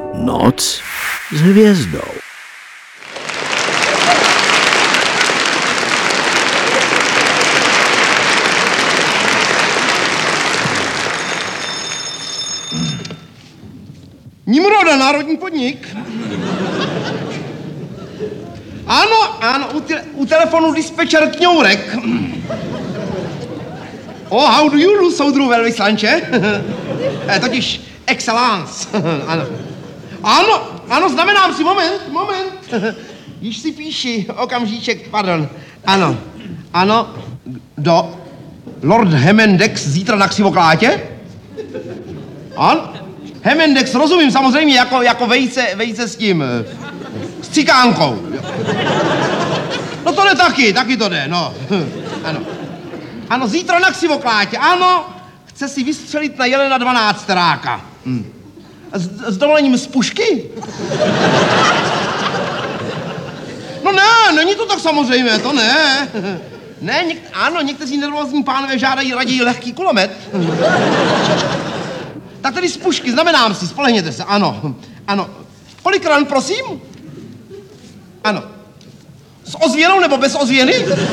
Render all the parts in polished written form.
Noc s hvězdou. Nimroda, národní podnik. Ano, u telefonu dispečer Kňourek. Oh, how do you do, soudru velvyslanče? Totiž excellence. Ano, znamenám si, moment. Již si píši, okamžíček, pardon. Ano, do Lord Hemendex zítra na Křivoklátě? Ano, Hemendex, rozumím, samozřejmě, jako vejce s tím, s cikánkou. No to jde taky to jde, no. Ano, zítra na Křivoklátě, ano, chce si vystřelit na jelena 12 ráka. S dovolením z pušky? No ne, není to tak samozřejmě, to ne. Ne, někteří nervózní pánové žádají raději lehký kulomet. Tak tedy z pušky, znamenám si, spolehněte se, ano. Kolik ran, prosím? Ano. S ozvěnou nebo bez ozvěny?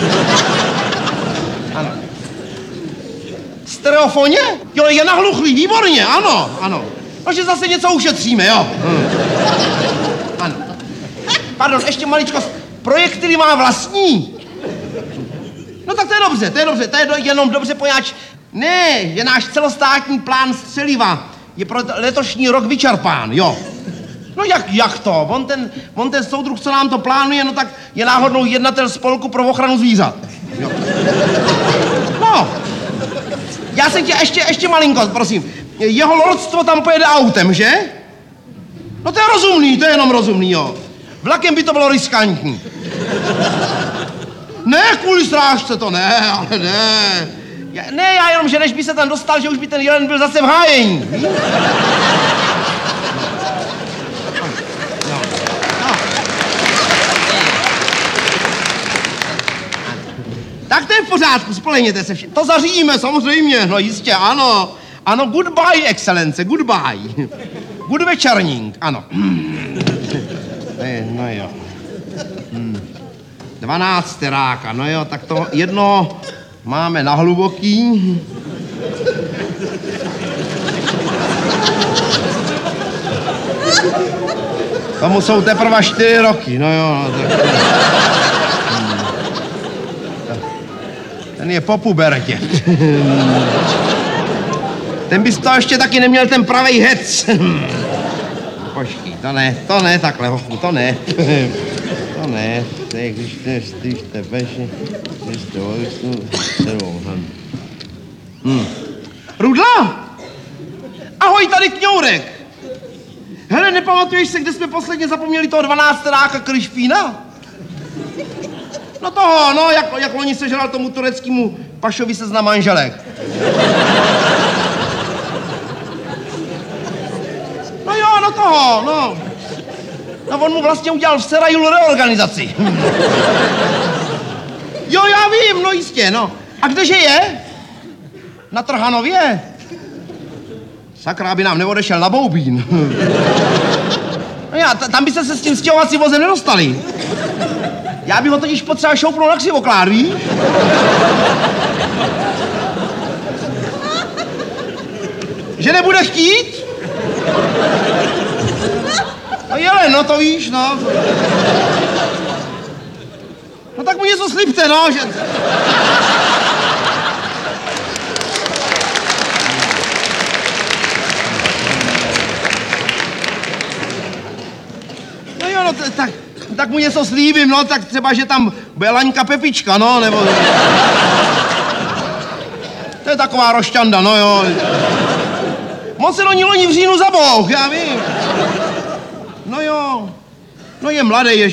Ano. Stereofoně? Jo, je nahluchlý, výborně, ano. Takže zase něco ušetříme, jo. Ano. Pardon, ještě maličkost. Projektily má vlastní. No tak to je dobře, to je jenom dobře pojáč. Ne, je náš celostátní plán střeliva. Je pro letošní rok vyčerpán, jo. No jak to? On ten soudruh, co nám to plánuje, no tak je náhodnou jednatel spolku pro ochranu zvířat. Jo. No, já jsem tě ještě malinkost, prosím. Jeho lordstvo tam pojede autem, že? No to je rozumný, to je jenom rozumný, jo. Vlakem by to bylo riskantní. Ne, kvůli strážce to ne, ale ne. Já jenom, že než by se tam dostal, že už by ten jelen byl zase v hájení. Tak to je v pořádku, spolehněte se všichni. To zařídíme, samozřejmě, no jistě, ano. Ano, goodbye, excelence, goodbye. Good večerník, ano. No jo. 12 ráka, no jo, tak to jedno máme na hluboký. Tomu jsou teprve 4 roky, no jo. No, tak. Ten je po pubertě. Ten bys to ještě taky neměl ten pravej hec. Počkej, to ne takhle, hochu, to ne. To ne, když tebe, když to Rudla! Ahoj, tady Kňourek. Hele, nepamatuješ se, kde jsme posledně zapomněli toho 12 ráka Krišpína? No toho, no, jak loni sežral tomu tureckému pašovi seznam manželek. No jo, no toho, no. No on mu vlastně udělal v Serajulu reorganizaci. Jo, já vím, no jistě, no. A kdeže je? Na Trhanově? Sakra, aby nám neodešel na Boubín. No tam byste se s tím stěhovacím vozem nedostali. Já bych ho totiž potřeba šoupnout na Křivoklád, víš? Že nebude chtít? No jelen, no to víš, no. No tak mu něco slibte, no, že... No jo, no tak mu něco slíbím, no, tak třeba, že tam bude Laňka Pepička, no, nebo... To je taková rošťanda, no jo. Moc se do ní loni v říjnu zabouch, já vím. No jo, no je mladý ještě.